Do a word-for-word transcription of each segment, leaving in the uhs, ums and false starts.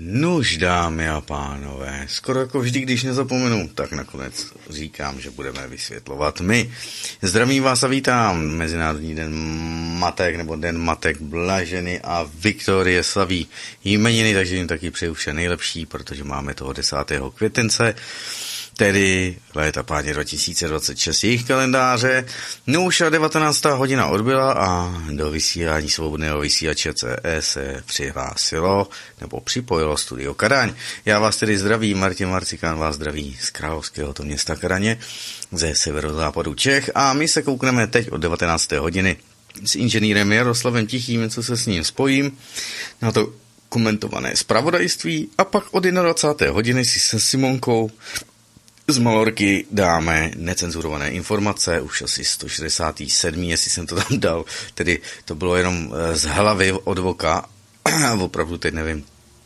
Nuž, dámy a pánové, skoro jako vždy, když nezapomenu, tak nakonec říkám, že budeme vysvětlovat my. Zdravím vás a vítám. Mezinárodní den matek, nebo den matek Blaženy a Viktorie slaví jmeniny, takže jim taky přeju vše nejlepší, protože máme toho desátého květence, tedy léta páně dva tisíce dvacet šest jejich kalendáře. No už a devatenáctá hodina odbyla a do vysílání svobodného vysílače C E se přihlásilo nebo připojilo studio Kadaň. Já vás tedy zdravím, Martin Marcikán vás zdraví z královského to města Kadaně, ze severozápadu Čech, a my se koukneme teď od devatenácté hodiny s inženýrem Jaroslavem Tichým, co se s ním spojím, na to komentované zpravodajství, a pak od dvacáté jedné hodiny si se Simonkou z Malorky dáme necenzurované informace, už asi sto šedesát sedm, jestli jsem to tam dal, tedy to bylo jenom z hlavy od voka, opravdu teď nevím,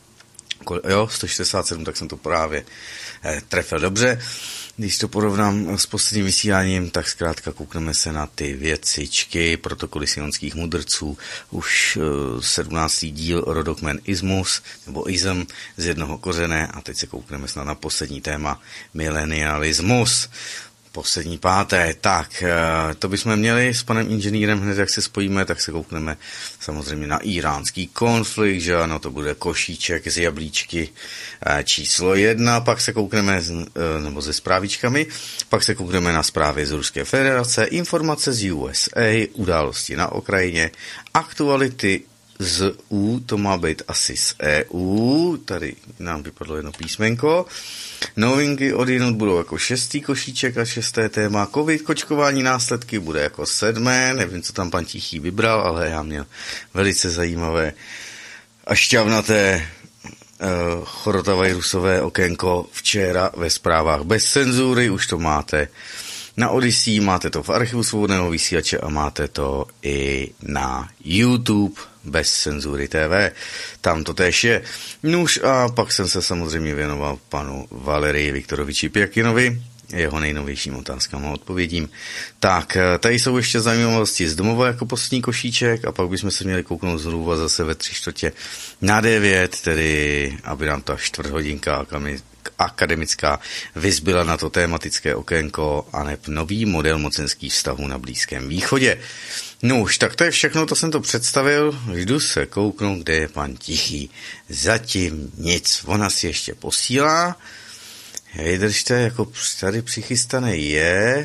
jo, sto šedesát sedm, tak jsem to právě trefil dobře. Když to porovnám s posledním vysíláním, tak zkrátka koukneme se na ty věcičky, protokoly sionských mudrců, už sedmnáctý díl rodokmen ismus, nebo ism z jednoho kořene, a teď se koukneme snad na poslední téma milenialismus. Poslední páté, tak to bychom měli s panem inženýrem hned, jak se spojíme, tak se koukneme samozřejmě na iránský konflikt, že ano, to bude košíček z jablíčky číslo jedna, pak se koukneme, nebo se zprávičkami, pak se koukneme na zprávy z Ruské federace, informace z U S A, události na Ukrajině, aktuality z E U, to má být asi z E U, tady nám vypadlo jedno písmenko. Novinky od jinut budou jako šestý košíček a šesté téma. Covid, kočkování, následky bude jako sedmé, nevím, co tam pan Tichý vybral, ale já měl velice zajímavé a šťavnaté uh, chorotavirusové okénko včera ve zprávách bez cenzury, už to máte na Odyssey, máte to v archivu svobodného vysílače a máte to i na YouTube bez cenzury T V. Tam to též je. Nuž a pak jsem se samozřejmě věnoval panu Valerii Viktoroviči Pěkinovi, jeho nejnovějším otázkám a odpovědím. Tak, tady jsou ještě zajímavosti z domova jako poslední košíček, a pak bychom se měli kouknout zhruba zase ve tři čtvrtě na devět, tedy aby nám ta čtvrthodinka akademická vyzbyla na to tématické okénko a neb nový model mocenských vztahů na Blízkém východě. No už, tak to je všechno, to jsem to představil, jdu se kouknout, kde je pan Tichý. Zatím nic, ona si ještě posílá, hej, držte, jako tady přichystaný je,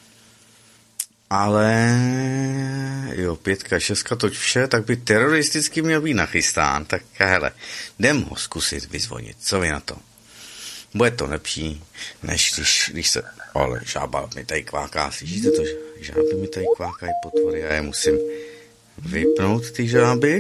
ale jo, pětka, šestka, toť vše, tak by teroristicky měl být nachystán, tak hele, jdem ho zkusit vyzvonit, co vy na to? Bude to lepší, než když, když se... Ale žába mi tady kváká, slyšíte to? Žáby mi tady kvákají potvory, já je musím vypnout, ty žáby.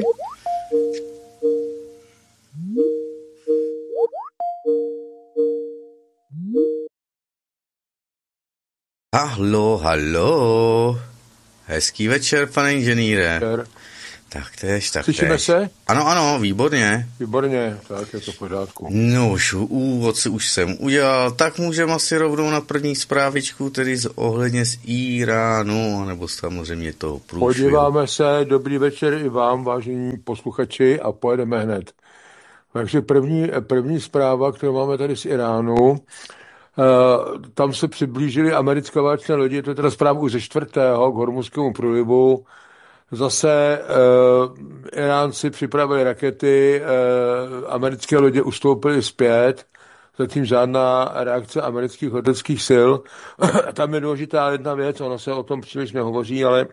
Halo, halo. Hezký večer, pane inženýre. Tak tež, tak Slyšíme tež. se? Ano, ano, výborně. Výborně, tak je to v pořádku. No už úvod si už jsem udělal, tak můžeme asi rovnou na první zprávičku, tedy z ohledně z Iránu, nebo samozřejmě toho průšvihu. Podíváme se, dobrý večer i vám, vážení posluchači, a pojedeme hned. Takže první, první zpráva, kterou máme tady z Iránu, Uh, tam se přiblížily americké válečné lodi, to je teda zpráva už ze čtvrtého k Hormuzskému průlivu. Zase uh, Iránci připravili rakety, uh, americké lodě ustoupily zpět, zatím žádná reakce amerických leteckých sil. Tam je důležitá jedna věc, ono se o tom příliš nehovoří, ale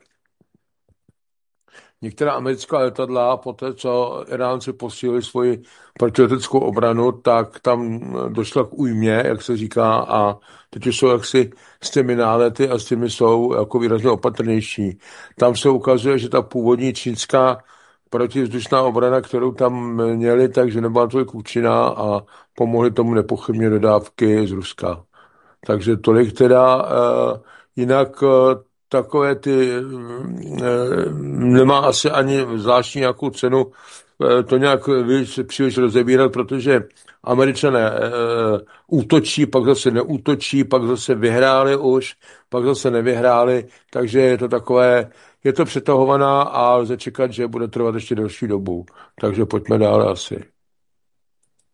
některá americká letadla, po té, co Iránci posílili svoji protileteckou obranu, tak tam došlo k újmě, jak se říká, a teď jsou jaksi s těmi nálety a s těmi jsou jako výrazně opatrnější. Tam se ukazuje, že ta původní čínská protivzdušná obrana, kterou tam měli, takže nebyla tolik účinná a pomohly tomu nepochybně dodávky z Ruska. Takže tolik teda, uh, jinak uh, takové ty, e, nemá asi ani zvláštní nějakou cenu e, to nějak víc, příliš rozebírat, protože Američané e, útočí, pak zase neútočí, pak zase vyhráli už, pak zase nevyhráli, takže je to takové, je to přetahovaná a lze čekat, že bude trvat ještě delší dobu. Takže pojďme dále asi.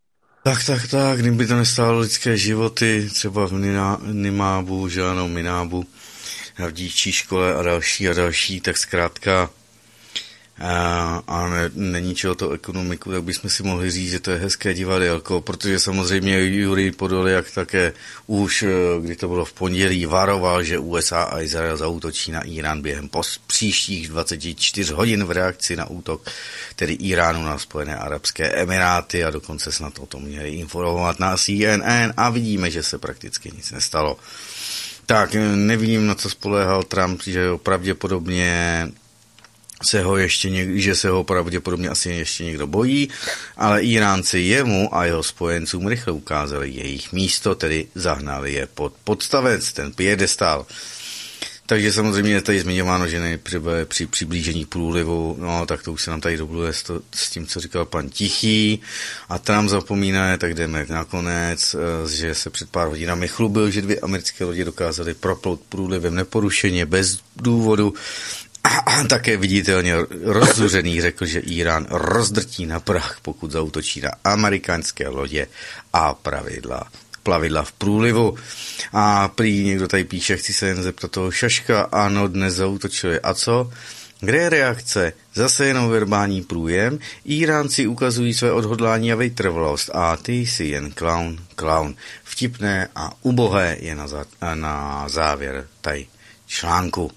Tak, tak, tak, kdyby to nestálo lidské životy, třeba v Nimábu, že ano, Minábu, v dívčí škole a další a další, tak zkrátka a, a ne, neníčilo to ekonomiku, tak bychom si mohli říct, že to je hezké divadelko, protože samozřejmě Jurij Podolyak také už, kdy to bylo v pondělí, varoval, že U S A a Izrael zaútočí na Irán během pos, příštích dvacet čtyři hodin v reakci na útok, tedy Iránu na Spojené arabské emiráty, a dokonce snad o tom měli informovat na C N N, a vidíme, že se prakticky nic nestalo. Tak nevím, na co spoléhal Trump, že pravděpodobně se ho ještě něk- že se ho pravděpodobně asi ještě někdo bojí, ale Iránci jemu a jeho spojencům rychle ukázali jejich místo, tedy zahnali je pod podstavec, ten piedestál. Takže samozřejmě je tady zmiňováno, že nejprve při přiblížení průlivu, no tak to už se nám tady dobluje s, to, s tím, co říkal pan Tichý, a Trump zapomíná, tak jdeme nakonec, že se před pár hodinami chlubil, že dvě americké lodě dokázaly proplout průlivem neporušeně, bez důvodu, a také viditelně rozzuřený řekl, že Irán rozdrtí na prach, pokud zaútočí na americké lodě a pravidla, plavidla v průlivu. A prý někdo tady píše, chci se jen zeptat toho Šaška, ano, dnes zaútočili. A co? Kde je reakce? Zase jenom verbální průjem. Iránci ukazují své odhodlání a vytrvalost a ty jsi jen clown, clown. Vtipné a ubohé je na, za, na závěr tady článku.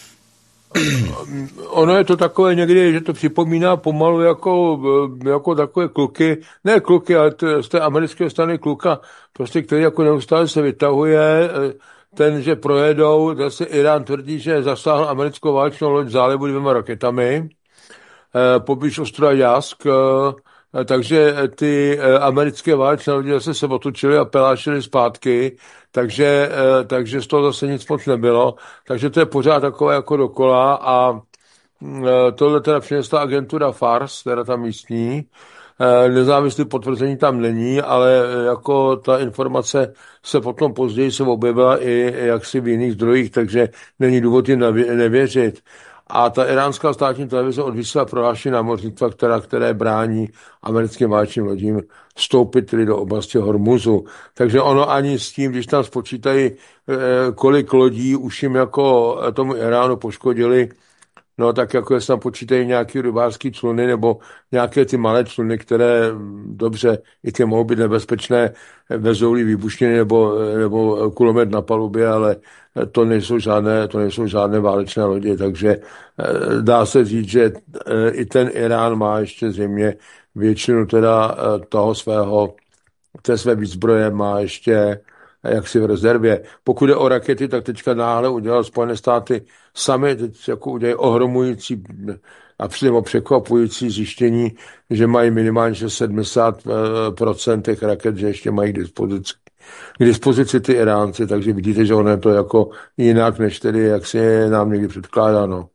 Ono je to takové někdy, že to připomíná pomalu jako, jako takové kluky, ne kluky, ale t- z té americké strany kluka, prostě, který jako neustále se vytahuje, ten, že projedou, zase Irán tvrdí, že zasáhl americkou válečnou loď v zálivu dvěma raketami, poblíž ostrova Jask, takže ty americké válečné lodi zase se otočily a pelášily zpátky, takže, takže z toho zase nic moc nebylo. Takže to je pořád takové jako dokola, a tohle teda přinesla agentura Fars, teda ta místní. Nezávislé potvrzení tam není, ale jako ta informace se potom později se objevila i jaksi v jiných zdrojích, takže není důvod jim nevěřit. A ta iránská státní televize odvysílá prohlášení námořnictva, která, které brání americkým válečným lodím vstoupit tedy do oblasti Hormuzu. Takže ono ani s tím, když tam spočítají, kolik lodí už jim jako tomu Iránu poškodili, no tak jako jestli tam počítají nějaký rybářský čluny nebo nějaké ty malé čluny, které dobře, i ty mohou být nebezpečné, vezoulí výbušniny nebo, nebo kulomet na palubě, ale to nejsou žádné, to nejsou žádné válečné lodě, takže dá se říct, že i ten Irán má ještě zřejmě většinu teda toho svého, té své výzbroje má ještě jaksi v rezervě. Pokud je o rakety, tak teďka náhle udělal Spojené státy sami, teď jako udělají ohromující a přímo překvapující zjištění, že mají minimálně sedmdesát procent těch raket, že ještě mají k dispozici. K dispozici ty Iránci, takže vidíte, že ono je to jako jinak, než tedy, jak se je nám někdy předkládáno.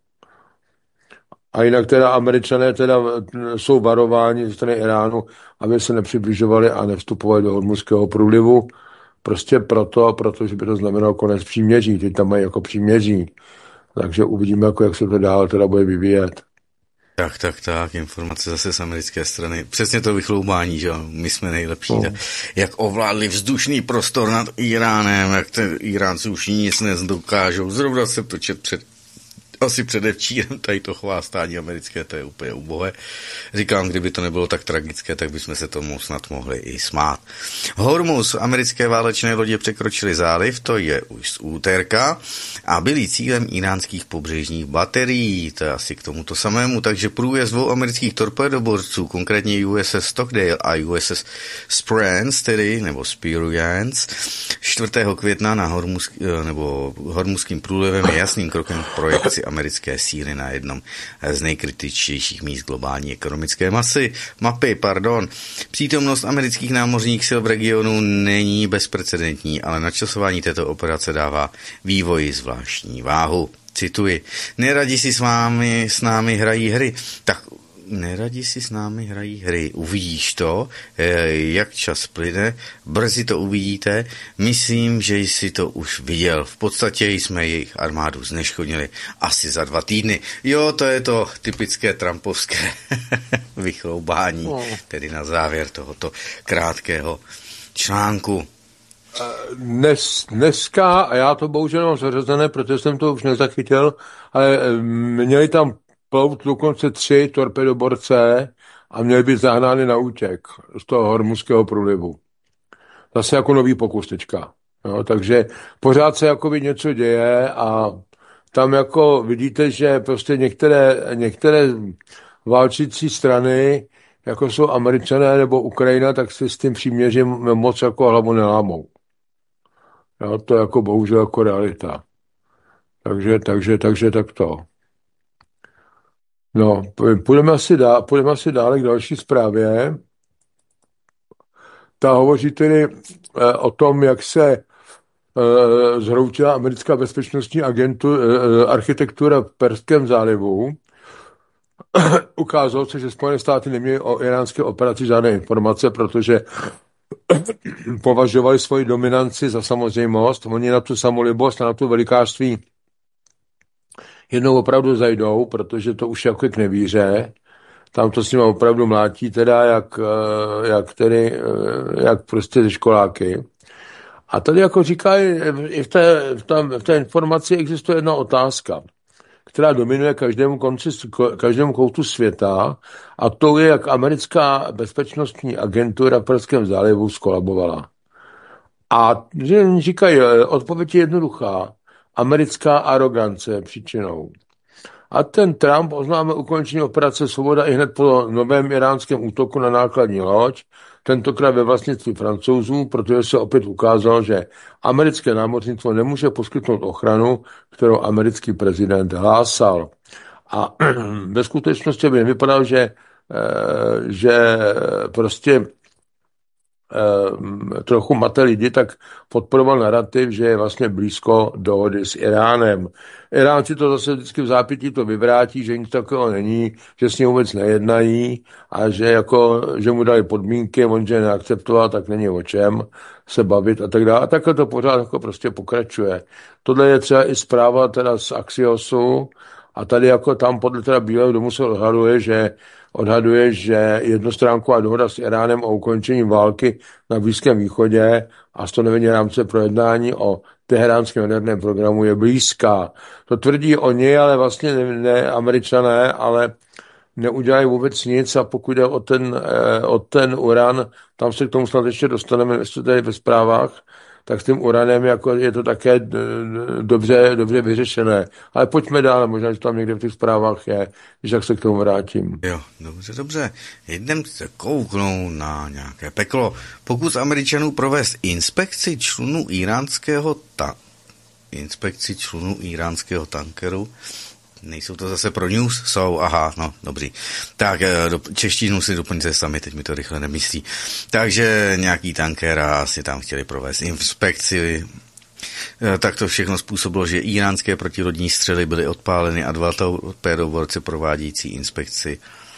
A jinak teda Američané teda jsou varováni ze strany Iránu, aby se nepřibližovali a nevstupovali do Hormuzského průlivu. Prostě proto, protože by to znamenalo konec příměří. Teď tam mají jako příměří. Takže uvidíme, jako jak se to dál teda bude vyvíjet. Tak, tak, tak, informace zase z americké strany. Přesně to vychloubání, že my jsme nejlepší. No. Jak ovládli vzdušný prostor nad Iránem, jak ten Iránci už nic nedokážou. Zrovna se to čet před asi předevčírem tady to chvástání americké, to je úplně ubohé. Říkám, kdyby to nebylo tak tragické, tak bychom se tomu snad mohli i smát. Hormuz, americké válečné lodě překročily záliv, to je už z úterka, a byli cílem iránských pobřežních baterií, to je asi k tomuto samému, takže průjezd dvou amerických torpédoborců, konkrétně U S S Stockdale a U S S Spruance, tedy, nebo Spruance, čtvrtého května na Hormuz, nebo Hormuzským průlivem je jasným krokem k projekci americké síly na jednom z nejkritičtějších míst globální ekonomické masy, mapy. Pardon. Přítomnost amerických námořních sil v regionu není bezprecedentní, ale načasování této operace dává vývoji zvláštní váhu. Cituji. Neradi si s vámi, s námi hrají hry, tak neradi si s námi hrají hry. Uvidíš to, jak čas plyne, brzy to uvidíte. Myslím, že jsi to už viděl. V podstatě jsme jejich armádu zneškodnili asi za dva týdny. Jo, to je to typické trumpovské vychloubání, tedy na závěr tohoto krátkého článku. Dnes, dneska, a já to bohužel mám zařazené, protože jsem to už nezachytil, ale měli tam plout dokonce tři torpedoborce a měli být zahnány na útěk z toho Hormuzského průlivu. Zase jako nový pokus teďka. Jo, takže pořád se jakoby něco děje a tam jako vidíte, že prostě některé, některé válčící strany, jako jsou Američané nebo Ukrajina, tak si s tím příměřím moc jako hlavu nelámou. Jo, to je jako bohužel jako realita. Takže, takže, takže tak to. No, půjdeme asi, dál, půjdeme asi dále k další zprávě. Ta hovoří tedy eh, o tom, jak se eh, zhroutila americká bezpečnostní agentu, eh, architektura v Perském zálivu. Ukázalo se, že Spojené státy neměly o iránské operaci žádné informace, protože považovali svoji dominanci za samozřejmost. Oni na tu samolibost a na tu velikářství jednou opravdu zajdou, protože to už jako k nevíře. Tam to s nimi opravdu mlátí, teda jak, jak, tedy, jak prostě ze školáky. A tady jako říkají, i v té, v, tam, v té informaci existuje jedna otázka, která dominuje každému konci, každému koutu světa, a to je, jak americká bezpečnostní agentura v Perském zálivu skolabovala. A říkají, odpověď je jednoduchá. Americká arogance je příčinou. A ten Trump oznámil ukončení operace Svoboda i hned po novém iránském útoku na nákladní loď, tentokrát ve vlastnictví Francouzů, protože se opět ukázalo, že americké námořnictvo nemůže poskytnout ochranu, kterou americký prezident hlásal. A ve skutečnosti by vypadalo, že, že prostě trochu mate lidi, tak podporoval narrativ, že je vlastně blízko dohody s Iránem. Iránci to zase vždycky v zápětí to vyvrátí, že nic takového není, že s ním vůbec nejednají a že, jako, že mu dali podmínky, on že neakceptoval, tak není o čem se bavit a tak dále. A takhle to pořád jako prostě pokračuje. Tohle je třeba i zpráva teda z Axiosu a tady jako tam podle teda Bílého domu se odhaduje, že odhaduje, že jednostránková dohoda s Iránem o ukončení války na Blízkém východě a stanovení rámce pro jednání o teheránském jaderném programu je blízká. To tvrdí oni, ale vlastně ne, ne Američané, ale neudělají vůbec nic a pokud jde o ten, eh, o ten uran, tam se k tomu snad ještě dostaneme, jestli tady ve zprávách, tak s tím uranem jako je to také dobře, dobře vyřešené. Ale pojďme dál, možná, že tam někde v těch zprávách je, když jak se k tomu vrátím. Jo, dobře, dobře. Jdem se kouknout na nějaké peklo. Pokus Američanů provést inspekci člunů iránského ta... inspekci člunů iránského tankeru. Nejsou to zase pro news? Jsou, aha, no, dobrý. Tak, do, češtinu si doplňte sami, teď mi to rychle nemyslí. Takže nějaký tanker asi tam chtěli provést inspekci. Tak to všechno způsobilo, že iránské protilodní střely byly odpáleny a dva torpédoborci provádějící inspekci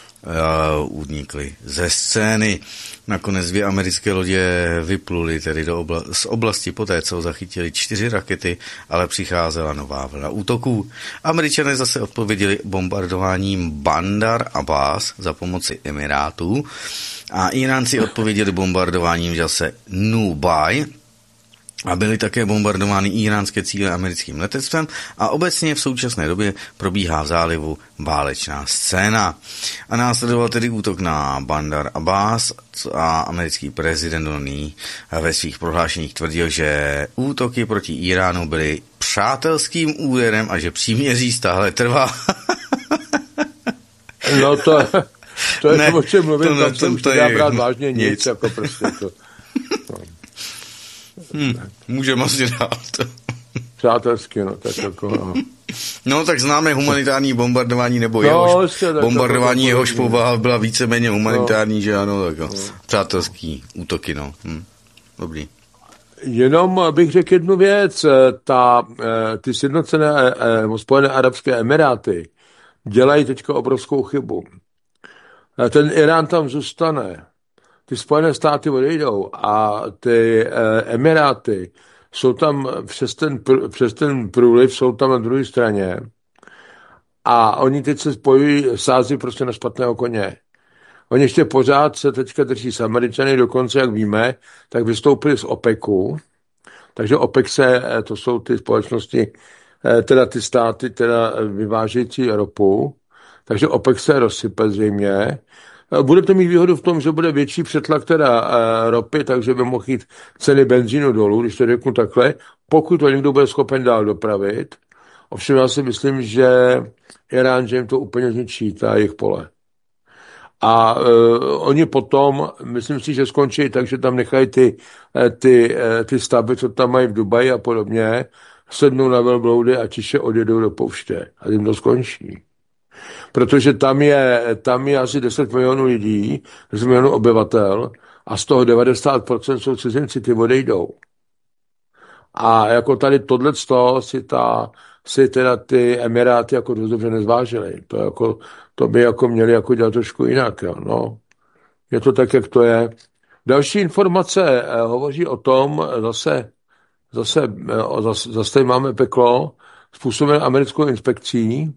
uh, unikli ze scény. Nakonec dvě americké lodě vypluly tedy do obla- z oblasti poté, co zachytili čtyři rakety, ale přicházela nová vlna útoků. Američané zase odpověděli bombardováním Bandar Abbas za pomoci Emirátů a Iránci odpověděli bombardováním zase Nubai, a byly také bombardovány iránské cíle americkým letectvem a obecně v současné době probíhá v zálivu válečná scéna. A následoval tedy útok na Bandar Abbas a americký prezident Donald ve svých prohlášeních tvrdil, že útoky proti Iránu byly přátelským úderem a že příměří stále trvá. No to, to je ne, to, o čem mluvím, to, tam to, se už nedá brát vážně nic, nic, jako prostě to. No. Hmm, můžeme asi dát. Přátelsky, no, tak jako, no. No, tak známe humanitární bombardování, nebo no, jehož, ještě, bombardování to, jehož povaha byla víceméně humanitární, no. Že ano, tak no. Přátelský útoky, no. Hm. Dobrý. Jenom bych řekl jednu věc, ta, ty sjednocené Spojené arabské emiráty dělají teďka obrovskou chybu. ten Irán tam zůstane. Ty Spojené státy odejdou a ty eh, Emiráty jsou tam přes ten, přes ten průliv, jsou tam na druhé straně a oni teď se spojují, sází prostě na špatného koně. Oni ještě pořád se teďka drží s Američany, dokonce, jak víme, tak vystoupili z OPECu, takže OPEC se, to jsou ty společnosti, teda ty státy, teda vyvážející ropu, takže OPEC se rozsype zřejmě. Bude to mít výhodu v tom, že bude větší přetlak teda ropy, takže by mohl jít ceny benzínu dolů, když to řeknu takhle, pokud to někdo bude schopen dál dopravit. Ovšem já si myslím, že Irán, že jim to úplně zničí, ta jejich pole. A uh, oni potom, myslím si, že skončí tak, že tam nechají ty, ty, ty stavby, co tam mají v Dubaji a podobně, sednou na velbloudy a tiše odjedou do pouště. A tím to skončí. Protože tam je, tam je asi deset milionů lidí, deset milionů obyvatel a z toho devadesát procent jsou cizinci, ty odejdou. A jako tady tohleto si, ta, si teda ty Emiráty jako dost dobře nezvážily. To, jako, to by jako měli jako dělat trošku jinak. Jo. No. Je to tak, jak to je. Další informace eh, hovoří o tom, zase, zase, eh, zase, zase tady máme peklo, způsobené americkou inspekcí,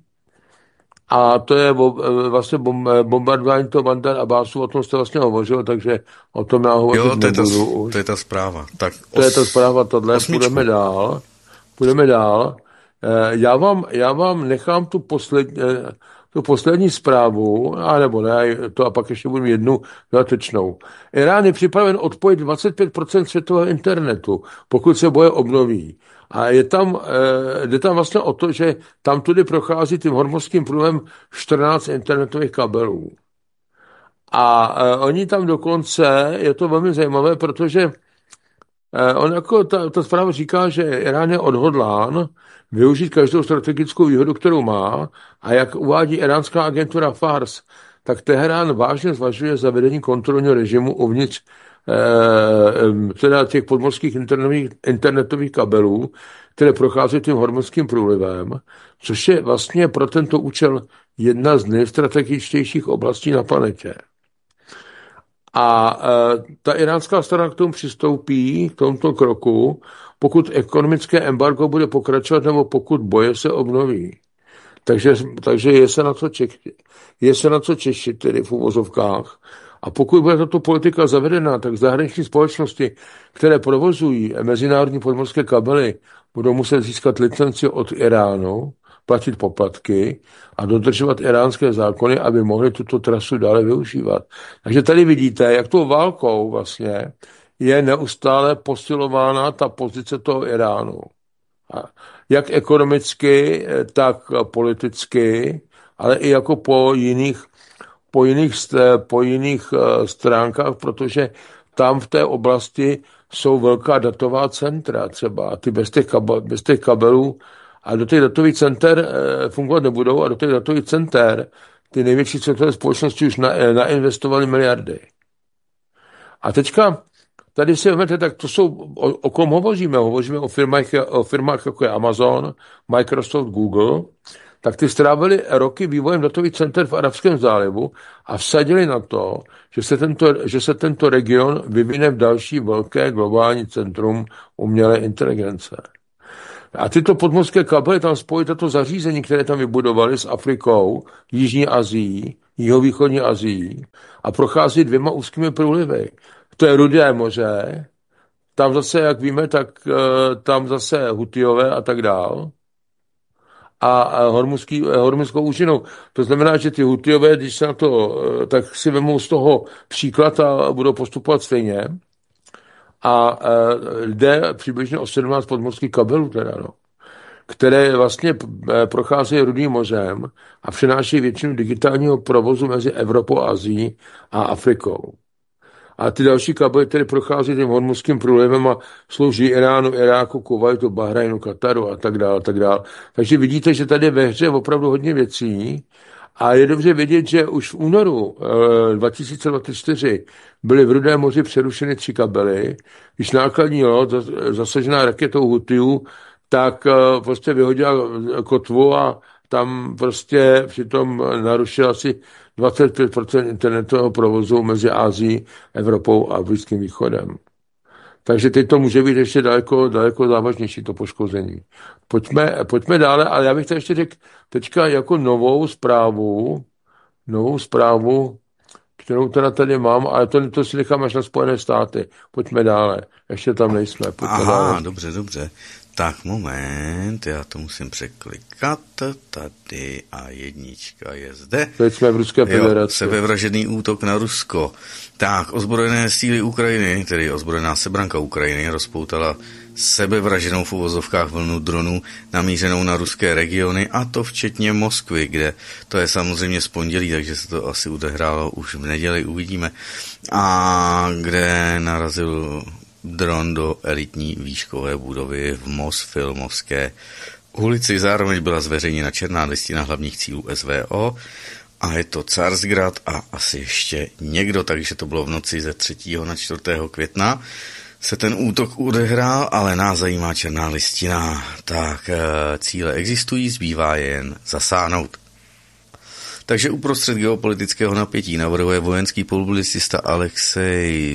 a to je vlastně bombardování toho Bandar Abbasu, o tom jste vlastně hovořil, takže o tom já hovořit jo, to je nebudu. Ta, už. To je ta zpráva. Tak to os, je ta zpráva, tohle, půjdeme dál. Půjdeme dál. Já vám, já vám nechám tu poslední, tu poslední zprávu, anebo ne, to a pak ještě budu jednu dodatečnou. Irán je připraven odpojit dvacet pět procent světového internetu, pokud se boje obnoví. A je tam, jde tam vlastně o to, že tam tudy prochází tím hormozským průlem čtrnáct internetových kabelů. A oni tam dokonce, je to velmi zajímavé, protože on jako ta, ta zpráva říká, že Irán je odhodlán využít každou strategickou výhodu, kterou má, a jak uvádí iránská agentura Fars, tak Teherán vážně zvažuje zavedení kontrolního režimu uvnitř eh, teda těch podmořských internetových, internetových kabelů, které prochází tím hormozským průlivem, což je vlastně pro tento účel jedna z nejstrategičtějších oblastí na planetě. A e, ta iránská strana k tomu přistoupí, k tomuto kroku, pokud ekonomické embargo bude pokračovat nebo pokud boje se obnoví. Takže, takže je se na co čekit, je se na co češit, tedy v uvozovkách. A pokud bude tato politika zavedena, tak zahraniční společnosti, které provozují mezinárodní podmořské kabely, budou muset získat licenci od Iránu, platit poplatky a dodržovat iránské zákony, aby mohli tuto trasu dále využívat. Takže tady vidíte, jak tou válkou vlastně je neustále posilována ta pozice toho Iránu. Jak ekonomicky, tak politicky, ale i jako po jiných, po jiných, po jiných stránkách, protože tam v té oblasti jsou velká datová centra třeba. Ty bez těch, kabel, bez těch kabelů a do těch datových center e, fungovat nebudou a do těch datových center ty největší světové společnosti už na, e, nainvestovaly miliardy. A teďka tady si vezmete, tak to jsou, o, o kom hovoříme? Hovoříme o firmách, o firmách jako je Amazon, Microsoft, Google, tak ty strávili roky vývojem datových center v Arabském zálivu a vsadili na to, že se tento, že se tento region vyvine v další velké globální centrum umělé inteligence. A tyto podmořské kabely tam spojí tato zařízení, které tam vybudovali s Afrikou, Jižní Asií, Jihovýchodní Asií a prochází dvěma úzkými průlivy. To je Rudé moře, tam zase, jak víme, tak tam zase Hutiové a tak dál. A hormuzský, hormuzskou účinou. To znamená, že ty Hutiové, když se na to, tak si vemou z toho příklad a budou postupovat stejně. A jde přibližně o sedmnáct podmořských kabelů, teda, no, které vlastně procházejí Rudým mořem a přenášejí většinu digitálního provozu mezi Evropou, Asií a Afrikou. A ty další kabely, které prochází tím hormuzským průlivem a slouží Iránu, Iráku, Kuvajtu, Bahrajnu, Kataru a tak dále, tak dále. Takže vidíte, že tady ve hře je opravdu hodně věcí a je dobře vidět, že už v únoru e, dva tisíce dvacet čtyři byly v Rudém moři přerušeny tři kabely, když nákladní loď zasažená raketou Hutiů, tak e, prostě vyhodila kotvu a tam prostě přitom narušila asi dvacet pět procent internetového provozu mezi Ázií, Evropou a Blízkým východem. Takže teď to může být ještě daleko, daleko závažnější, to poškození. Pojďme, pojďme dále, ale já bych to ještě řekl teďka jako novou zprávu, novou zprávu, kterou teda tady mám, ale to, to si nechám až na Spojené státy. Pojďme dále. Ještě tam nejsme. Pojďme Aha, dále. dobře, dobře. Tak moment, já to musím překlikat. Tady a jednička je zde. Teď jsme v Ruské federaci. Jo, sebevražedný útok na Rusko. Tak, ozbrojené síly Ukrajiny, tedy ozbrojená sebranka Ukrajiny, rozpoutala sebevraženou v uvozovkách vlnu dronů namířenou na ruské regiony, a to včetně Moskvy, kde to je samozřejmě z pondělí, takže se to asi odehrálo už v neděli, uvidíme. A kde narazil dron do elitní výškové budovy v Mosfilmovské ulici. Zároveň byla zveřejněna černá listina hlavních cílů S V O a je to Carsgrad a asi ještě někdo, takže to bylo v noci ze třetího na čtvrtého května. Se ten útok odehrál, ale nás zajímá černá listina. Tak cíle existují, zbývá jen zasáhnout. Takže uprostřed geopolitického napětí navrhuje vojenský publicista Alexej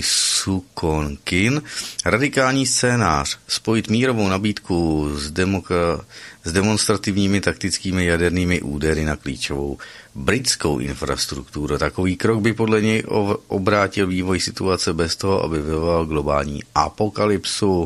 Sukonkin radikální scénář spojit mírovou nabídku s, demoka- s demonstrativními taktickými jadernými údery na klíčovou britskou infrastrukturu. Takový krok by podle něj obrátil vývoj situace bez toho, aby vyvolal globální apokalypsu.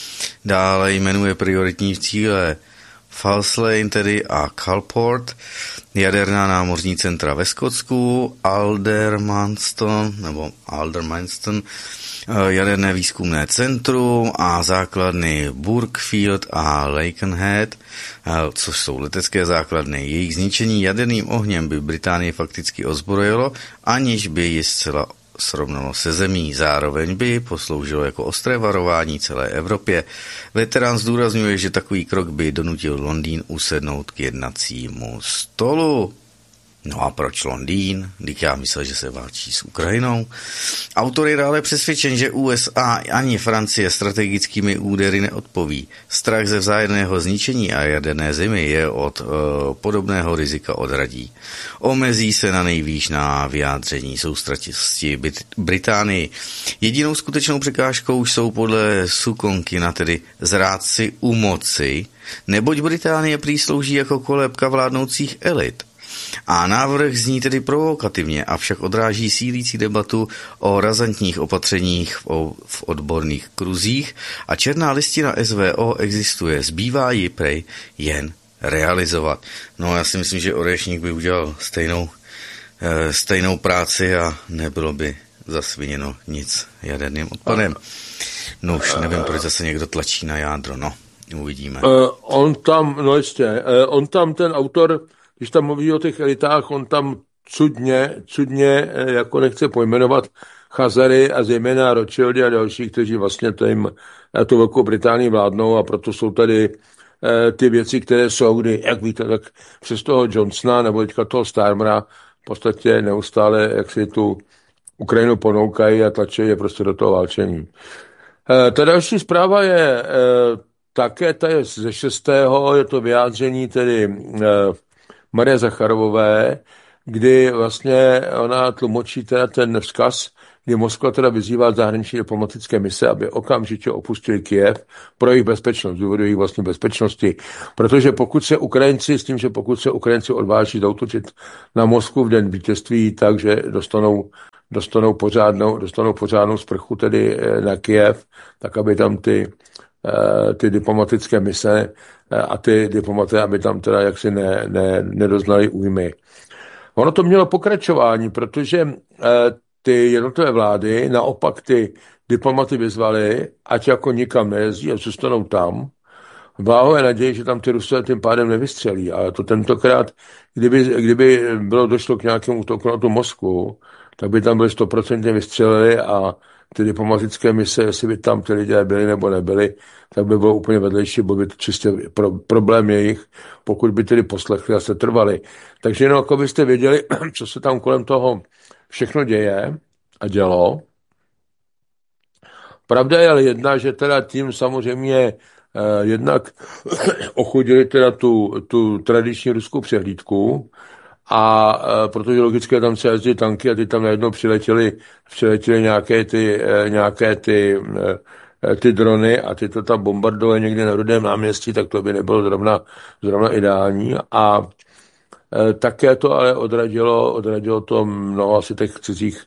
Dále jmenuje prioritní cíle Falslane tedy a Calport, jaderná námořní centra ve Skotsku, Aldermanston nebo Aldermanston, jaderné výzkumné centrum a základny Burkfield a Lakenhead, což jsou letecké základny. Jejich zničení jaderným ohněm by Británii fakticky ozbrojilo, aniž by ji zcela srovnalo se zemí. Zároveň by posloužilo jako ostré varování celé Evropě. Veterán zdůrazňuje, že takový krok by donutil Londýn usednout k jednacímu stolu. No a proč Londýn? Když já myslel, že se válčí s Ukrajinou. Autor je dále přesvědčen, že U S A ani Francie strategickými údery neodpoví. Strach ze vzájemného zničení a jaderné zimy je od e, podobného rizika odradí. Omezí se na nejvýš na vyjádření soustratisti Británii. Jedinou skutečnou překážkou jsou podle Sukonkina tedy zrádci u moci, neboť Británie prý slouží jako kolébka vládnoucích elit. A návrh zní tedy provokativně, avšak odráží sílící debatu o razantních opatřeních v odborných kruzích a černá listina S V O existuje, zbývá ji prej jen realizovat. No já si myslím, že Orešník by udělal stejnou, e, stejnou práci a nebylo by zasviněno nic jaderným odpadem. No už nevím, proč zase někdo tlačí na jádro, no uvidíme. Uh, on tam, no jistě, uh, on tam ten autor, když tam mluví o těch elitách, on tam cudně, cudně, jako nechce pojmenovat Chazary a zejména Rothschildy a další, kteří vlastně tím, tu Velkou Británii vládnou, a proto jsou tady eh, ty věci, které jsou, kdy, jak víte, tak přes toho Johnsona nebo teďka toho Starmera v podstatě neustále, jak si tu Ukrajinu ponoukají a tlačí je prostě do toho válčení. Eh, ta další zpráva je eh, také, ta je ze šestého, je to vyjádření tedy eh, Marie Zacharovové, kdy vlastně ona tlumočí teda ten vzkaz, kdy Moskva teda vyzývá zahraniční diplomatické mise, aby okamžitě opustili Kyjev pro jejich bezpečnost, důvodu jejich vlastní bezpečnosti. Protože pokud se Ukrajinci, s tím, že pokud se Ukrajinci odváží zautočit na Moskvu v den vítězství, takže dostanou, dostanou, pořádnou, dostanou pořádnou sprchu tedy na Kyjev, tak aby tam ty, ty diplomatické mise a ty diplomaté, aby tam teda jaksi ne, ne, nedoznali újmy. Ono to mělo pokračování, protože eh, ty jednotlivé vlády naopak ty diplomaty vyzvali, ať jako nikam nejezdí a zůstanou tam. Váhové naději, že tam ty Rusové tím pádem nevystřelí. Ale to tentokrát, kdyby, kdyby bylo došlo k nějakému útoku na tu Moskvu, tak by tam byli stoprocentně vystřelili a ty diplomatické mise, jestli by tam ty lidé byli nebo nebyli, tak by bylo úplně vedlejší, bo by to čistě pro, problém jejich, pokud by tedy poslechli a se trvali. Takže jenom jako byste věděli, co se tam kolem toho všechno děje a dělo. Pravda je ale jedna, že teda tím samozřejmě eh, jednak ochudili teda tu, tu tradiční ruskou přehlídku a e, protože logicky tam se jezdí tanky a ty tam najednou přiletěly, přiletěly nějaké ty, e, nějaké ty, e, ty drony a ty to tam bombardovaly někde na Rudém náměstí, tak to by nebylo zrovna, zrovna ideální. A e, také to ale odradilo, odradilo to mnoho asi těch cizích,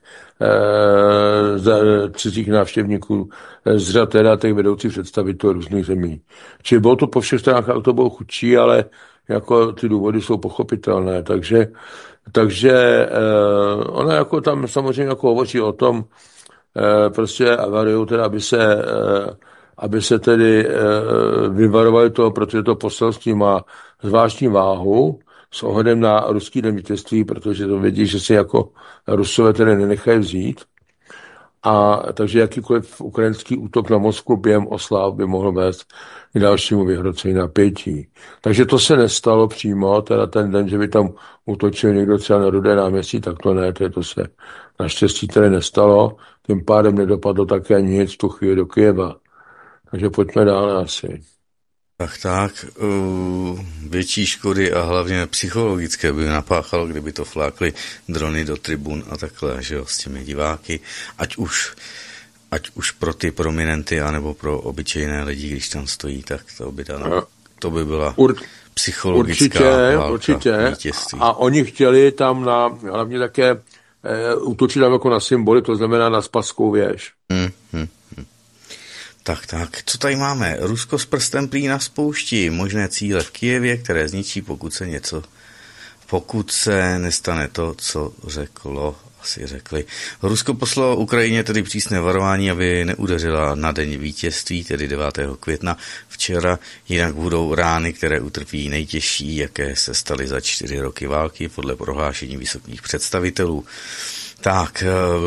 e, cizích návštěvníků z řad teda těch vedoucích představitelů různých zemí. Čili bylo to po všech stránkách, to bylo chudší, ale jako ty důvody jsou pochopitelné, takže, takže eh, ona jako tam samozřejmě jako hovoří o tom, eh, prostě avariou, teda, aby se, eh, aby se tedy eh, vyvarovali toho, protože to poselství má zvláštní váhu s ohledem na ruský den vítězství, protože to vědí, že si jako Rusové tedy nenechají vzít. A takže jakýkoliv ukrajinský útok na Moskvu během oslav by mohl vést k dalšímu vyhrocení napětí. Takže to se nestalo přímo, teda ten den, že by tam útočil někdo třeba na Rudé náměstí, tak to ne, to se naštěstí tedy nestalo, tím pádem nedopadlo také nic tu chvíli do Kyjeva. Takže pojďme dále asi. Tak tak, uh, větší škody a hlavně psychologické by napáchalo, kdyby to flákly drony do tribun a takhle, že jo, s těmi diváky, ať už, ať už pro ty prominenty, anebo pro obyčejné lidi, když tam stojí, tak to by, dano, to by byla Ur, psychologická určitě, válka, určitě. vítězství. A oni chtěli tam na, hlavně také e, útočit tam jako na symboly, to znamená na Spasskou věž. Hmm, hmm, hmm. Tak, tak, co tady máme? Rusko s prstem prý na spoušti, možné cíle v Kyjevě, které zničí, pokud se něco, pokud se nestane to, co řeklo, asi řekli. Rusko poslalo Ukrajině tedy přísné varování, aby neudeřila na den vítězství, tedy devátého května včera, jinak budou rány, které utrpí nejtěžší, jaké se staly za čtyři roky války, podle prohlášení vysokých představitelů. Tak,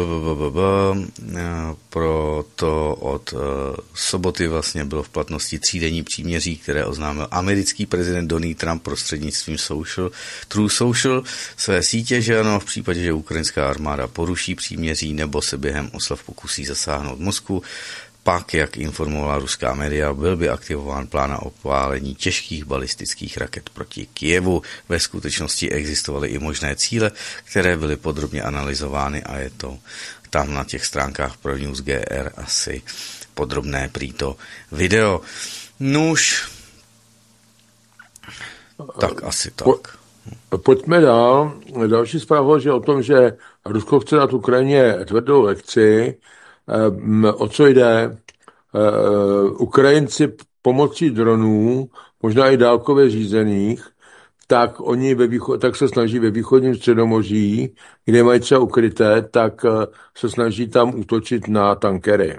proto od soboty vlastně bylo v platnosti třídenní příměří, které oznámil americký prezident Donald Trump prostřednictvím social, True Social své sítě, že ano, v případě, že ukrajinská armáda poruší příměří nebo se během oslav pokusí zasáhnout Moskvu, pak, jak informovala ruská média, byl by aktivován plán na opálení těžkých balistických raket proti Kyjevu. Ve skutečnosti existovaly i možné cíle, které byly podrobně analyzovány a je to tam na těch stránkách pro News G R asi podrobné prý to video. Nuž, tak asi tak. Po, pojďme dál. Další zpráva je o tom, že Rusko chce dát Ukrajině tvrdou lekci. O co jde? Ukrajinci pomocí dronů, možná i dálkově řízených, tak oni ve východ, tak se snaží ve východním Středomoří, kde mají třeba ukryté, tak se snaží tam útočit na tankery.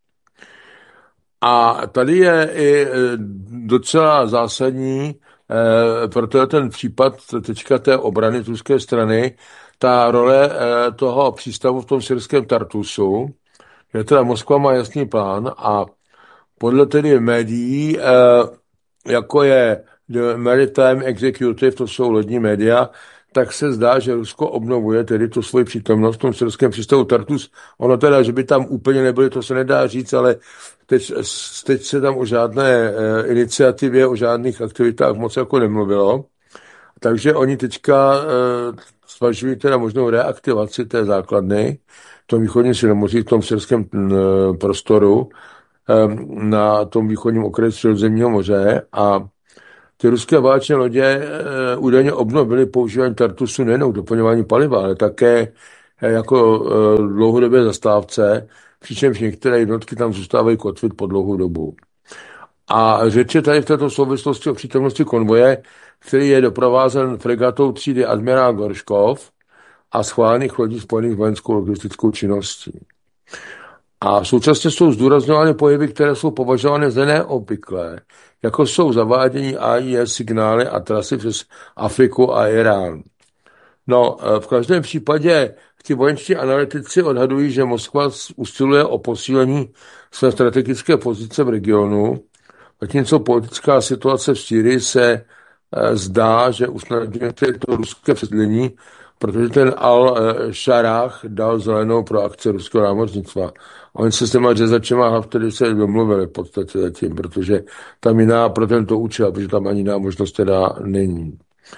A tady je i docela zásadní, protože ten případ teďka té obrany z ruské strany, ta role toho přístavu v tom syrském Tartusu, že teda Moskva má jasný plán a podle tedy médií, jako je The Maritime Executive, to jsou lodní média, tak se zdá, že Rusko obnovuje tedy tu svoji přítomnost v tom syrském přístavu Tartus. Ono teda, že by tam úplně nebyly, to se nedá říct, ale teď, teď se tam o žádné iniciativě, o žádných aktivitách moc jako nemluvilo. Takže oni teďka zvažují teda možnou reaktivaci té základny v tom východním Středomoří, v tom syrském prostoru, na tom východním okraji Středozemního moře a ty ruské válečné lodě údajně obnovily používání Tartusu nejenom k doplňování paliva, ale také jako dlouhodobé zastávce, přičemž některé jednotky tam zůstávají kotvit po dlouhou dobu. A řeč je tady v této souvislosti o přítomnosti konvoje, který je doprovázen fregatou třídy Admirál Gorškov a schválených lodí spojených vojenskou logistickou činností. A současně jsou zdůrazňovány pohyby, které jsou považovány za neobvyklé, jako jsou zavádění A I S signály a trasy přes Afriku a Irán. No, v každém případě ti vojenští analytici odhadují, že Moskva usiluje o posílení své strategické pozice v regionu, zatímco politická situace v Sýrii se zdá, že usnadňuje to ruské přesídlení, protože ten Al-Sharah dal zelenou pro akce ruského námořnictva. A oni se s těma řezačema Haftary se domluvili v podstatě zatím, protože tam jiná pro tento účel, protože tam ani jiná možnost teda není.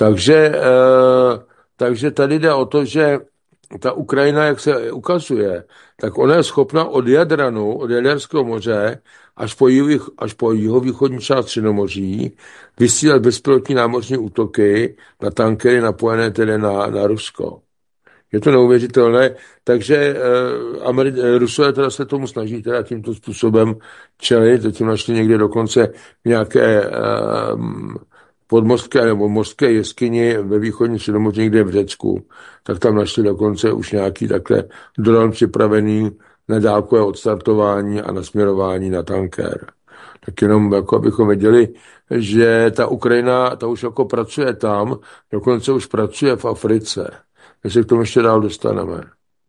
Takže, eh, takže tady jde o to, že ta Ukrajina, jak se ukazuje, tak ona je schopna od Jadranu, od Jaderského moře až po, jih, až po jihovýchodní část Středomoří vysílat bezpilotní námořní útoky na tankery napojené tedy na, na Rusko. Je to neuvěřitelné, takže uh, Ameri- Rusové teda se tomu snaží teda tímto způsobem čelit, zatím našli někde dokonce nějaké uh, podmořské nebo mořské jeskyni ve východní Středomoří někde v Řecku, tak tam našli dokonce už nějaký takhle dron připravený na dálkové odstartování a nasměrování na tanker. Tak jenom jako abychom věděli, že ta Ukrajina, ta už jako pracuje tam, dokonce už pracuje v Africe. My se k tomu ještě dál dostaneme.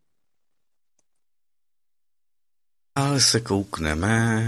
Ale se koukneme.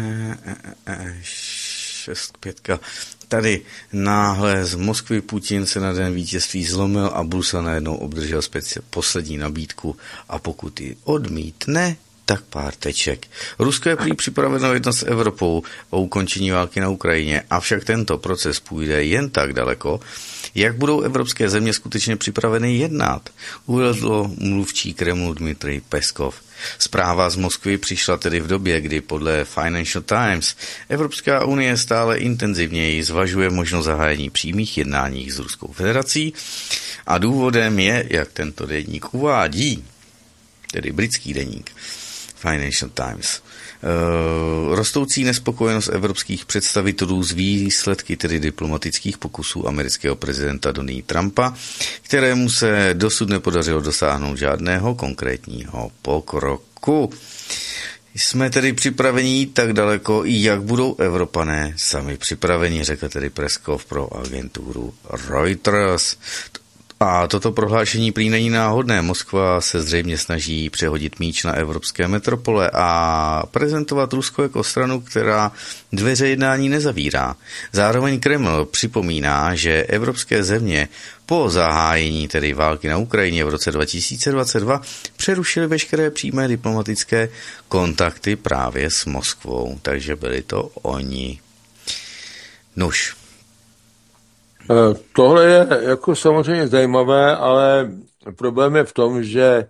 Šest pětka. Tady náhle z Moskvy Putin se na den vítězství zlomil a Brusel najednou obdržel speci- poslední nabídku a pokud ji odmítne, tak pár teček. Rusko je prý připraveno jednat s Evropou o ukončení války na Ukrajině, avšak tento proces půjde jen tak daleko, jak budou evropské země skutečně připraveny jednat, uvedl mluvčí Kremlu Dmitrij Peskov. Zpráva z Moskvy přišla tedy v době, kdy podle Financial Times Evropská unie stále intenzivněji zvažuje možnost zahájení přímých jednání s Ruskou federací a důvodem je, jak tento deník uvádí, tedy britský deník Financial Times, Uh, rostoucí nespokojenost evropských představitelů z výsledky tedy diplomatických pokusů amerického prezidenta Donalda Trumpa, kterému se dosud nepodařilo dosáhnout žádného konkrétního pokroku. Jsme tedy připraveni jít tak daleko, jak budou Evropané sami připraveni, řekl tedy Peskov pro agenturu Reuters. A toto prohlášení prý není náhodné. Moskva se zřejmě snaží přehodit míč na evropské metropole a prezentovat Rusko jako stranu, která dveře jednání nezavírá. Zároveň Kreml připomíná, že evropské země po zahájení tedy války na Ukrajině v roce dva tisíce dvacet dva přerušily veškeré přímé diplomatické kontakty právě s Moskvou. Takže byli to oni. Nuž. Tohle je jako samozřejmě zajímavé, ale problém je v tom, že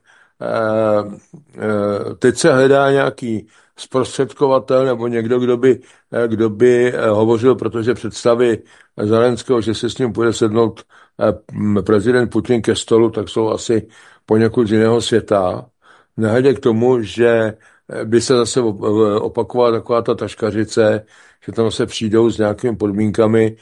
teď se hledá nějaký zprostředkovatel nebo někdo, kdo by, kdo by hovořil, protože představy Zelenského, že se s ním půjde sednout prezident Putin ke stolu, tak jsou asi poněkud z jiného světa. Nehledě k tomu, že by se zase opakovala taková ta taškařice, že tam se přijdou s nějakými podmínkami,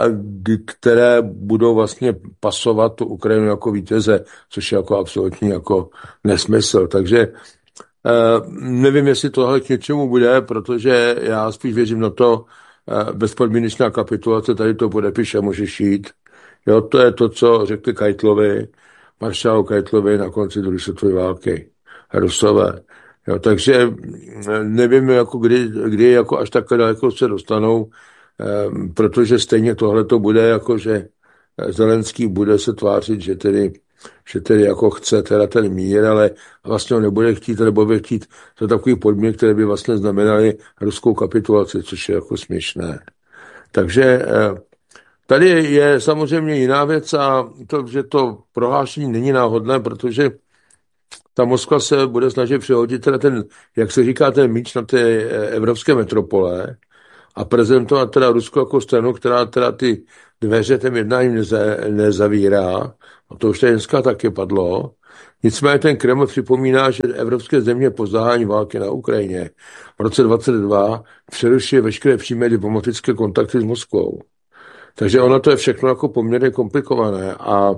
které budou vlastně pasovat tu Ukrajinu jako vítěze, což je jako absolutní jako nesmysl. Takže nevím, jestli tohle k něčemu bude, protože já spíš věřím na to, bezpodmínečná kapitulace, tady to podepíše, můžeš jít. Jo, to je to, co řekli Kajtlovi, maršálu Kajtlovi na konci druhé světové války. Rusové. Jo, takže nevím, jako kdy, kdy jako až tak daleko se dostanou, protože stejně tohle to bude jako, že Zelenský bude se tvářit, že tedy, že tedy jako chce teda ten mír, ale vlastně ho nebude chtít, nebo bude chtít za takový podmínek, které by vlastně znamenaly ruskou kapitulaci, což je jako směšné. Takže tady je samozřejmě jiná věc a to, že to prohlášení není náhodné, protože ta Moskva se bude snažit přehodit teda ten, jak se říká, ten míč na té evropské metropole a prezentovat teda Rusko jako stranu, která teda ty dveře těm jednáním neza, nezavírá. A to už tady dneska taky padlo. Nicméně ten Kreml připomíná, že evropské země po zahájení války na Ukrajině v roce dvacet dva přerušuje veškeré přímé diplomatické kontakty s Moskvou. Takže ono to je všechno jako poměrně komplikované a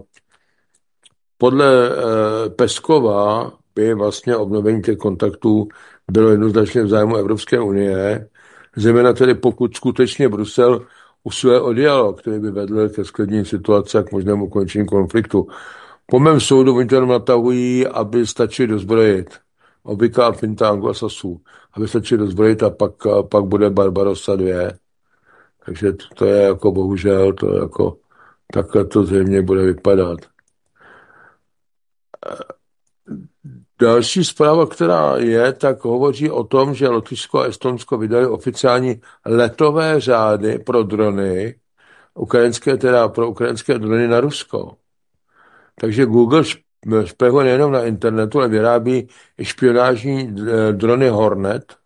podle eh, Peskova by vlastně obnovení těch kontaktů bylo jednoznačně v zájmu Evropské unie, zejména tedy pokud skutečně Brusel usiluje o dialog, který by vedl ke sklidnění situace a k možnému ukončení konfliktu. Po mém soudu oni to jenom natahují, aby stačili dozbrojit. Obvyklá finta anglosasů. Aby stačili dozbrojit a pak, a pak bude Barbarossa dva. Takže to je jako bohužel, to je jako takhle to zřejmě bude vypadat. Další zpráva, která je, tak hovoří o tom, že Lotyšsko a Estonsko vydali oficiální letové řády pro drony ukrajinské, teda pro ukrajinské drony na Rusko. Takže Google špehuje nejenom na internetu, ale vyrábí špionážní drony Hornet.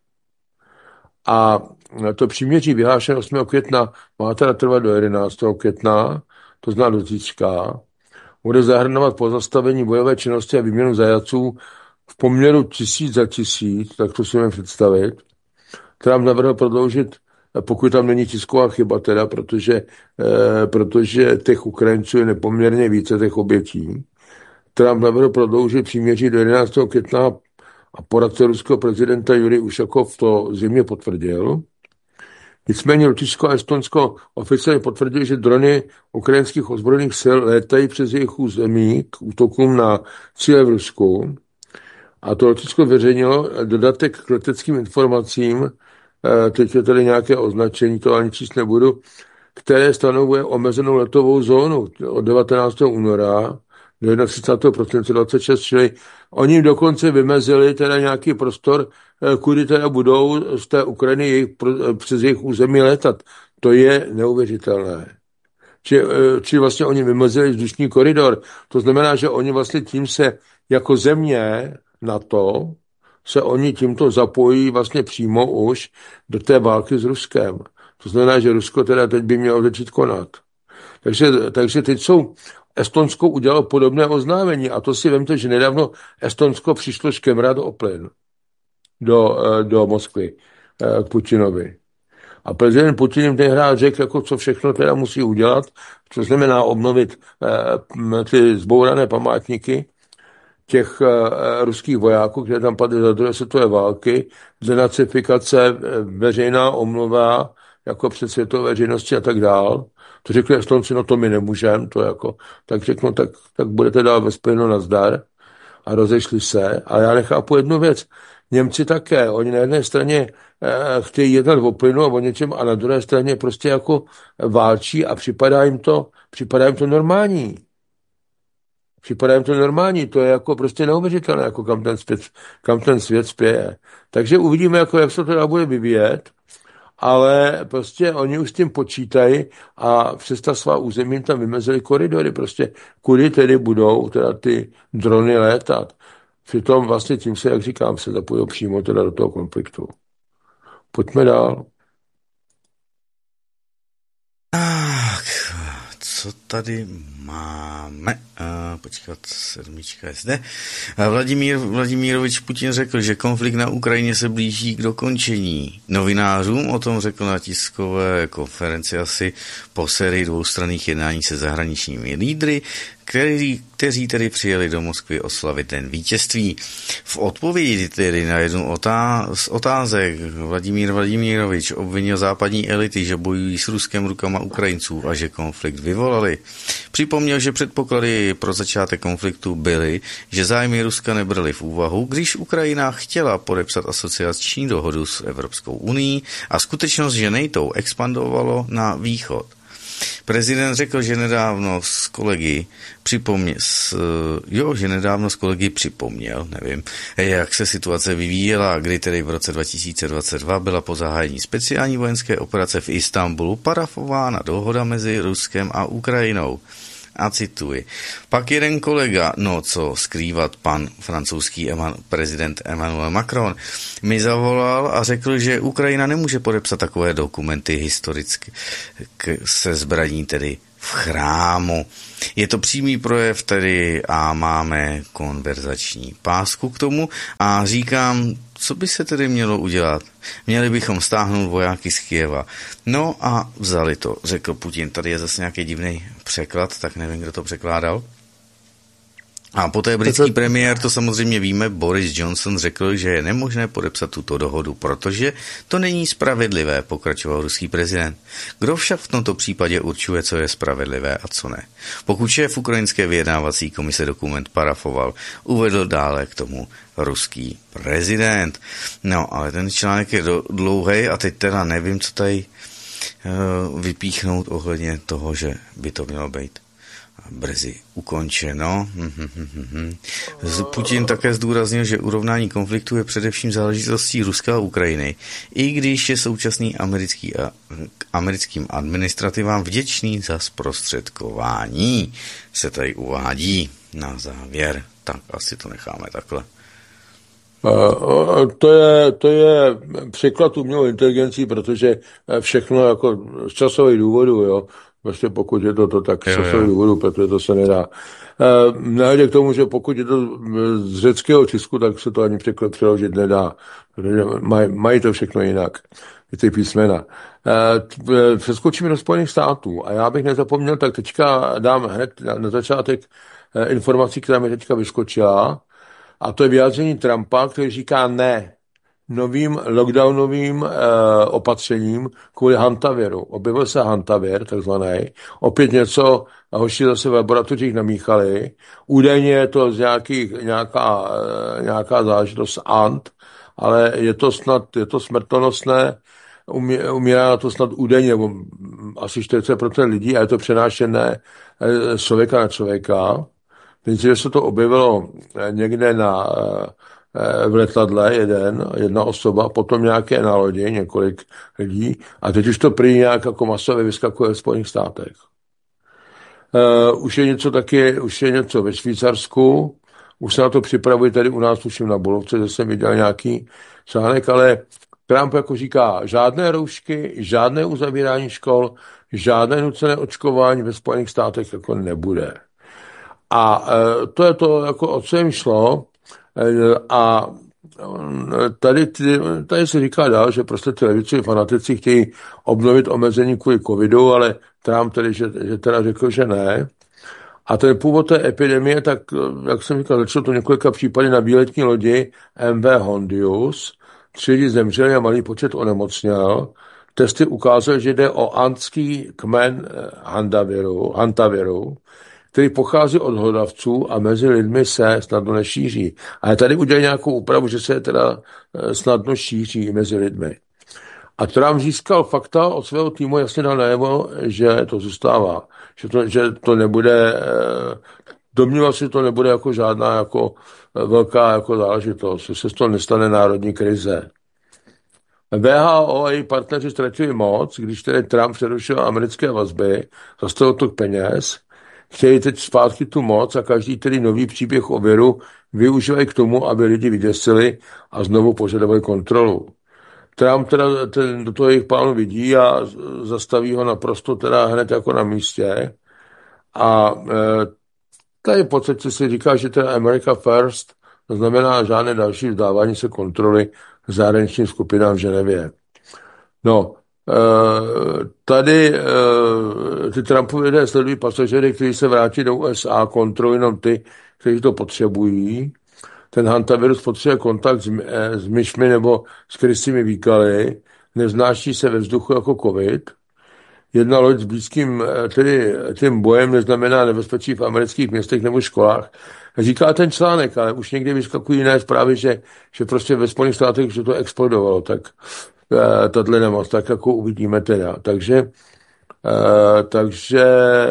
A to příměří vyhlášené osmého května má teda trvat do jedenáctého května, to znamená do zítřka. Bude zahrnovat pozastavení bojové činnosti a výměnu zajatců v poměru tisíc za tisíc, tak to si můžeme představit. Trump navrhl prodloužit, pokud tam není tisková chyba teda, protože, eh, protože těch Ukrajinců je nepoměrně více, těch obětí. Trump navrhl prodloužit příměří do jedenáctého května a poradce ruského prezidenta Jurij Ušakov to zřejmě potvrdil. Nicméně Lotyšsko a Estonsko oficiálně potvrdili, že drony ukrajinských ozbrojených sil létají přes jejich území k útokům na cíle v Rusku. A to Lotyšsko veřejnilo dodatek k leteckým informacím, teď je tady nějaké označení, to ani číst nebudu, které stanovuje omezenou letovou zónu od devatenáctého února do třicátého prvního prosince dvacet šest, čili oni dokonce vymezili teda nějaký prostor, kudy teda budou z té Ukrajiny jejich, přes jejich území létat. To je neuvěřitelné. Či, či vlastně oni vymezili vzdušný koridor. To znamená, že oni vlastně tím se jako země NATO se oni tímto zapojí vlastně přímo už do té války s Ruskem. To znamená, že Rusko teda teď by mělo začít konat. Takže, takže teď jsou Estonsko udělalo podobné oznámení a to si vemte, že nedávno Estonsko přišlo škemrat o plyn do, do Moskvy k Putinovi. A prezident Putin jim tehdy řekl, jako co všechno teda musí udělat, co znamená obnovit ty zbourané památníky těch ruských vojáků, které tam padly za druhé světové války, denacifikace, veřejná omluva jako před světovou veřejnosti a tak dál. To řekli Estonci, no to my nemůžeme, to jako, tak řeknu, tak, tak budete dál ve spěnu nazdar a rozešli se. A já nechápu jednu věc. Němci také, oni na jedné straně eh, chtějí jednat o plynu a o něčem a na druhé straně prostě jako válčí a připadá jim to, připadá jim to normální. Připadá jim to normální, to je jako prostě neuvěřitelné, jako kam ten svět, kam ten svět spěje. Takže uvidíme, jako jak se to teda bude vyvíjet, ale prostě oni už s tím počítají a přes ta svá území tam vymezili koridory, prostě kudy tedy budou teda ty drony létat. Přitom vlastně tím se, jak říkám, se zapojí přímo teda do toho konfliktu. Pojďme dál. Tak, co tady máme? Uh, počkat, sedmička je zde. Vladimír Vladimírovič Putin řekl, že konflikt na Ukrajině se blíží k dokončení. Novinářům o tom řekl na tiskové konferenci asi po sérii dvoustranných jednání se zahraničními lídry, Kteří, kteří tedy přijeli do Moskvy oslavit ten vítězství. V odpovědi tedy na jednu z otázek Vladimír Vladimírovič obvinil západní elity, že bojují s Ruskem rukama Ukrajinců a že konflikt vyvolali. Připomněl, že předpoklady pro začátek konfliktu byly, že zájmy Ruska nebrali v úvahu, když Ukrajina chtěla podepsat asociační dohodu s Evropskou unií a skutečnost, že NATO expandovalo na východ. Prezident řekl, že nedávno s kolegy připomněl, jo, že nedávno s kolegy připomněl, nevím, jak se situace vyvíjela, kdy tedy v roce dva tisíce dvacet dva byla po zahájení speciální vojenské operace v Istanbulu parafována dohoda mezi Ruskem a Ukrajinou. A cituji. Pak jeden kolega, no co skrývat, pan francouzský eman, prezident Emmanuel Macron, mi zavolal a řekl, že Ukrajina nemůže podepsat takové dokumenty historicky se zbraní tedy v chrámu. Je to přímý projev tedy a máme konverzační pásku k tomu a říkám, co by se tedy mělo udělat? Měli bychom stáhnout vojáky z Kyjeva. No a vzali to, řekl Putin. Tady je zase nějaký divný překlad, tak nevím, kdo to překládal. A poté britský premiér, to samozřejmě víme, Boris Johnson řekl, že je nemožné podepsat tuto dohodu, protože to není spravedlivé, pokračoval ruský prezident. Kdo však v tomto případě určuje, co je spravedlivé a co ne? Pokud šéf ukrajinské vyjednávací komise dokument parafoval, uvedl dále k tomu ruský prezident. No, ale ten článek je dlouhý a teď teda nevím, co tady uh, vypíchnout ohledně toho, že by to mělo být brzy ukončeno. Putin také zdůraznil, že urovnání konfliktu je především záležitostí Ruska a Ukrajiny, i když je současný americký a, americkým administrativám vděčný za zprostředkování, se tady uvádí na závěr. Tak asi to necháme takhle. To je, to je překlad umělou inteligencí, protože všechno jako z časových důvodů, jo. Vlastně pokud je to, to tak z časových důvodů, protože to se nedá. Nehledě k tomu, že pokud je to z řeckého tisku, tak se to ani překlad přeložit nedá, protože maj, mají to všechno jinak, ty písmena. Přeskočíme do Spojených států a já bych nezapomněl, tak teďka dám hned na, na začátek informací, která mi teďka vyskočila. A to je vyjádření Trumpa, který říká ne novým lockdownovým e, opatřením kvůli hantaviru. Objevil se hantavir, takzvaný. Opět něco, hoši zase v laboratořích namíchali. Údajně je to z nějakých, nějaká, e, nějaká záležitost ant, ale je to snad, je to smrtonosné, umí, umírá na to snad údajně, nebo asi čtyřicet procent lidí a je to přenášené z člověka na člověka. Nejdříve se to objevilo někde na, v letadle jeden, jedna osoba, potom nějaké na lodi, několik lidí a teď už to prý nějak jako masově vyskakuje v Spojených státech. Uh, už je něco taky, už je něco ve Švýcarsku, už se na to připravuje tady u nás, tuším na Bulovce, že jsem viděl nějaký článek, ale Trump jako říká, žádné roušky, žádné uzavírání škol, žádné nucené očkování ve Spojených státech jako nebude. A to je to, jako o co jim šlo. A tady, tady se říká dál, že prostě ty levicoví fanatici chtějí obnovit omezení kvůli covidu, ale Trump tedy, že, že teda řekl, že ne. A ten původ té epidemie, tak jak jsem říkal, začalo to několika případy na výletní lodi M V Hondius. Tři lidi zemřeli a malý počet onemocněl. Testy ukázaly, že jde o antský kmen hantaviru, hantaviru, který pochází od hlodavců a mezi lidmi se snadno nešíří. A tady udělali nějakou úpravu, že se teda snadno šíří mezi lidmi. A Trump získal fakta od svého týmu, jasně dal najevo, že to zůstává. Že to, že to nebude, domníval si, že to nebude jako žádná jako velká jako záležitost, že se z toho nestane národní krize. W H O a její partneři ztratili moc, když tedy Trump přerušil americké vazby, zastavil tok peněz, chtějí teď zpátky tu moc a každý tedy nový příběh o viru využívají k tomu, aby lidi vyděsili a znovu požadovali kontrolu. Trump teda ten, do toho jejich plánu vidí a zastaví ho naprosto teda hned jako na místě. A e, tady v podstatě se říká, že teda America First, to znamená žádné další vzdávání se kontroly zahraničním skupinám v Ženevě. No, tady ty Trumpovi lidé sledují pasažéry, kteří se vrátí do U S A, kontrolují jenom ty, kteří to potřebují. Ten hantavirus potřebuje kontakt s, s myšmi nebo s krysími výkaly, neznáší se ve vzduchu jako covid. Jedna loď s blízkým tedy tím bojem neznamená nebezpečí v amerických městech nebo školách. Říká ten článek, ale už někdy vyskakují jiné zprávy, že, že prostě ve Spojených státech že to explodovalo, tak tato nemoc, tak jako uvidíme teda. Takže, takže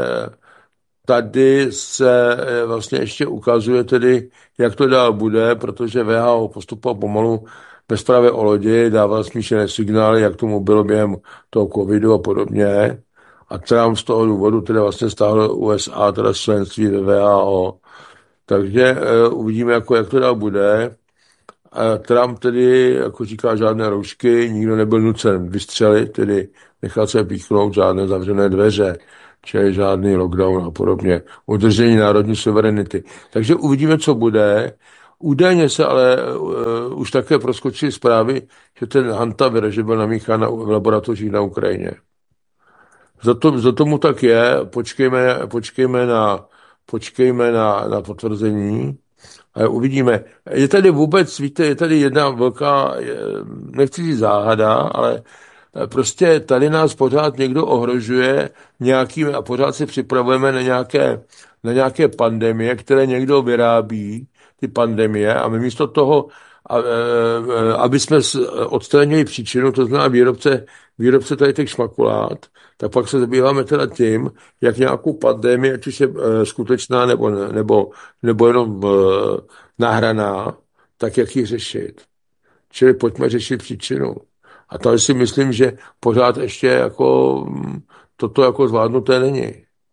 tady se vlastně ještě ukazuje tedy, jak to dál bude, protože W H O postupoval pomalu ve zprávě o lodi, dával smíšené signály, jak tomu bylo během toho covidu a podobně. A Trump z toho důvodu teda vlastně stáhl U S A, teda členství ve W H O. Takže uvidíme, jako, jak to dál bude. A Trump tedy, jako říká, žádné roušky, nikdo nebyl nucen vystřelit, tedy nechat se píchnout, žádné zavřené dveře, čili žádný lockdown a podobně, udržení národní suverenity. Takže uvidíme, co bude. Údajně se ale uh, už také proskočily zprávy, že ten hantavir, že byl namíchán v laboratořích na Ukrajině. Za, to, za tomu tak je, počkejme, počkejme, na, počkejme na, na potvrzení. A uvidíme. Je tady vůbec, víte, je tady jedna velká, nechci říct záhada, ale prostě tady nás pořád někdo ohrožuje nějakým a pořád se připravujeme na nějaké, na nějaké pandemie, které někdo vyrábí, ty pandemie, a my místo toho, a, e, aby jsme odstranili příčinu, to znamená výrobce, výrobce tady těch šmakulát, tak pak se zabýváme teda tím, jak nějakou pandemii, ať už je e, skutečná nebo, nebo, nebo jenom e, nahraná, tak jak ji řešit. Čili pojďme řešit příčinu. A tady si myslím, že pořád ještě jako toto jako zvládnuté není.